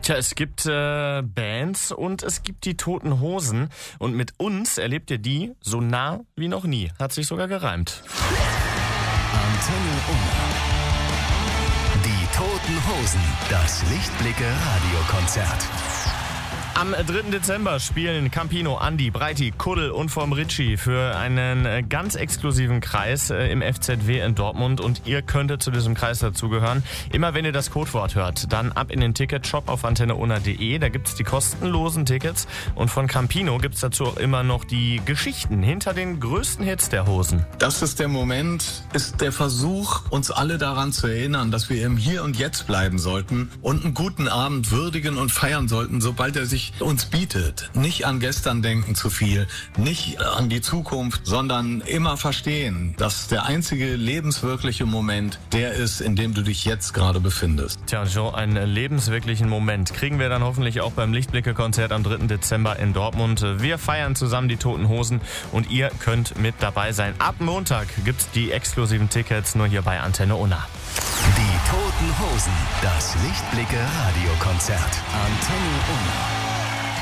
Tja, es gibt Bands und es gibt die Toten Hosen. Und mit uns erlebt ihr die so nah wie noch nie. Hat sich sogar gereimt. Antenne Unna. Die Toten Hosen. Das Lichtblicke-Radiokonzert. Am 3. Dezember spielen Campino, Andi, Breiti, Kuddel und vom Ritchie für einen ganz exklusiven Kreis im FZW in Dortmund. Und ihr könntet zu diesem Kreis dazugehören. Immer wenn ihr das Codewort hört, dann ab in den Ticketshop auf antenneunna.de. Da gibt's die kostenlosen Tickets. Und von Campino gibt's dazu auch immer noch die Geschichten hinter den größten Hits der Hosen. Das ist der Moment, ist der Versuch, uns alle daran zu erinnern, dass wir im Hier und Jetzt bleiben sollten und einen guten Abend würdigen und feiern sollten, sobald er sich uns bietet. Nicht an gestern denken zu viel, nicht an die Zukunft, sondern immer verstehen, dass der einzige lebenswirkliche Moment der ist, in dem du dich jetzt gerade befindest. Tja, so einen lebenswirklichen Moment kriegen wir dann hoffentlich auch beim Lichtblicke-Konzert am 3. Dezember in Dortmund. Wir feiern zusammen die Toten Hosen und ihr könnt mit dabei sein. Ab Montag gibt's die exklusiven Tickets nur hier bei Antenne Unna. Die Toten Hosen. Das Lichtblicke-Radiokonzert. Antenne Unna.